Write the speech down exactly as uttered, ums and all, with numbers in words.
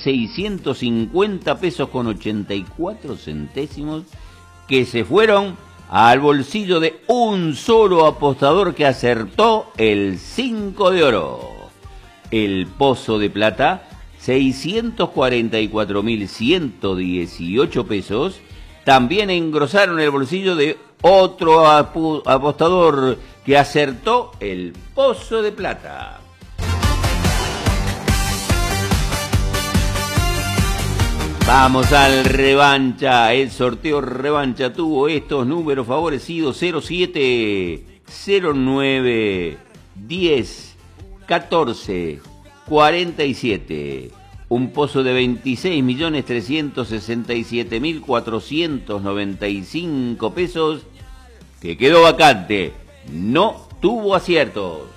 seiscientos cincuenta pesos con ochenta y cuatro centésimos que se fueron al bolsillo de un solo apostador que acertó el cinco de oro. El Pozo de Plata, seiscientos cuarenta y cuatro mil ciento dieciocho pesos, también engrosaron el bolsillo de otro apostador que acertó el Pozo de Plata. Vamos al revancha. El sorteo revancha tuvo estos números favorecidos: cero siete, cero nueve, diez, catorce, cuarenta y siete. Un pozo de veintiséis millones trescientos sesenta y siete mil cuatrocientos noventa y cinco pesos que quedó vacante. No tuvo aciertos.